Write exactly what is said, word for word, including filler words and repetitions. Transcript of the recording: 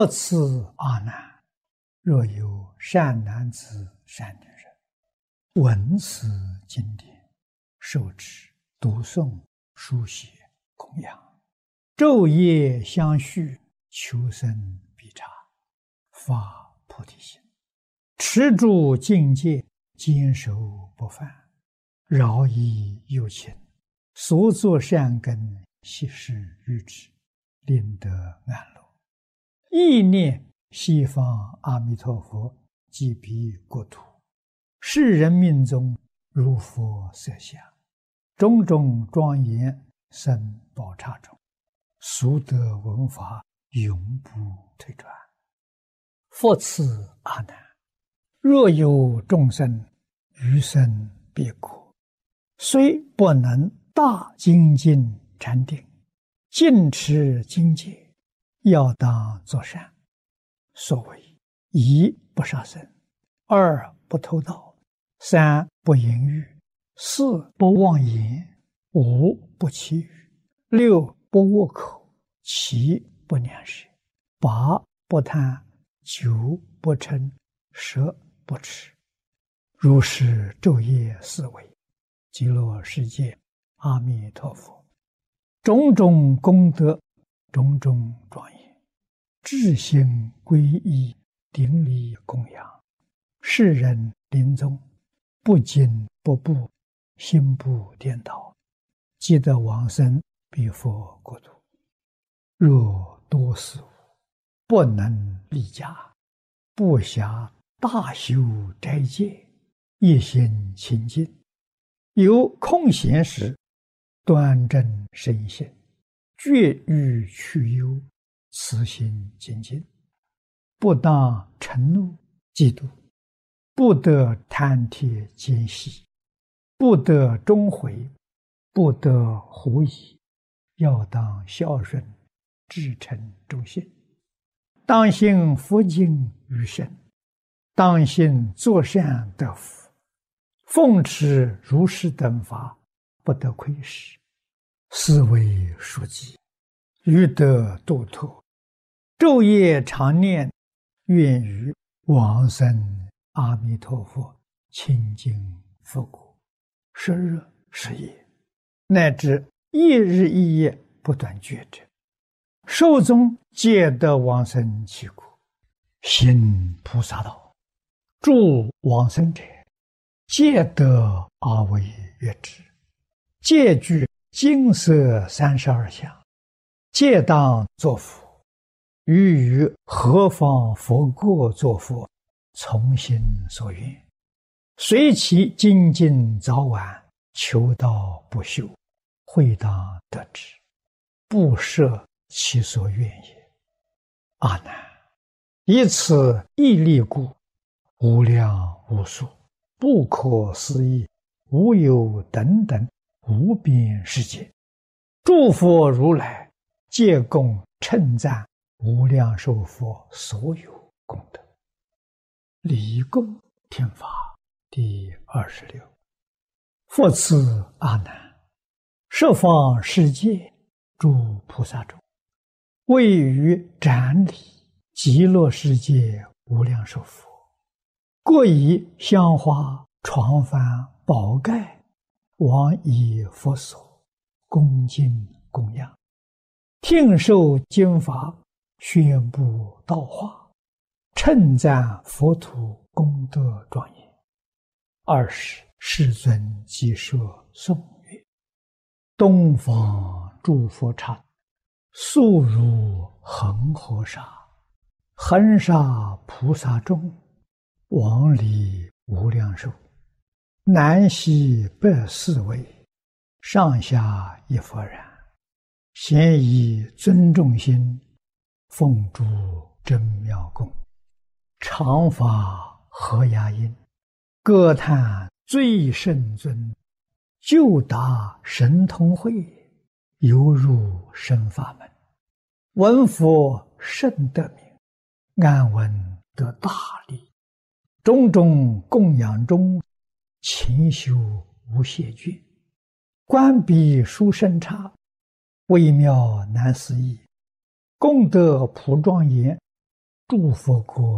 次阿难，若有善男子、善女人，闻此经典，受持、读诵、书写、供养，昼夜相续，求生必察，发菩提心，持住境界，坚守不犯，饶益有情，所作善根，悉施于之，令得安乐。意念西方阿弥陀佛即彼国土，世人命中如佛色相，种种庄严生宝刹中，俗得闻法永不退转。复次阿难，若有众生余生彼国，虽不能大精进禅定，尽持经戒，要当作善。所谓一不杀生，二不偷盗，三不淫欲，四不妄言，五不绮语，六不恶口，七不两舌，八不贪，九不嗔，十不痴。如是昼夜思维，极乐世界阿弥陀佛种种功德，种种庄严，至心皈依，顶礼供养，世人临终不惊不怖，心不颠倒，即得往生彼佛国土。若多死无，不能立家，不暇大修斋戒，一心清净，有空闲时端正身心，绝欲去忧，慈心精进，不当嗔怒嫉妒，不得贪帖奸细，不得终悔，不得狐疑，要当孝顺，至诚忠信，当信佛经于身，当信作善得福，奉持如是等法，不得亏失，思维书记，欲得度脱，昼夜常念，愿于往生阿弥陀佛清净佛国，十日十夜，乃至一日一夜不断觉者，寿终皆得往生其国。行菩萨道，助往生者，皆得阿惟越致，皆具金色三十二相，皆当作佛，欲于何方佛国作佛，从心所愿，随其精进早晚，求道不休，会当得之，不设其所愿也。阿难，以此毅力故，无量无数，不可思议，无有等等无边世界，诸佛如来皆共称赞无量寿佛所有功德。离供天法第二十六。复次阿难，十方世界诸菩萨中，位于展礼极乐世界无量寿佛，各以香花、床幡、宝盖往以佛所，恭敬供养，听受经法，宣布道化，称赞佛土功德庄严。二是世尊即说颂曰：东方诸佛刹，速如恒河沙，恒沙菩萨众，往礼无量寿，南西北四围，上下一佛然，咸以尊重心，奉诸真妙供，常发和雅音，歌叹最圣尊，就达神通会，犹入生法门，闻佛甚得名，安闻得大利，种种供养中，勤修无懈倦，观彼殊胜刹，微妙难思议，功德普庄严， 诸佛国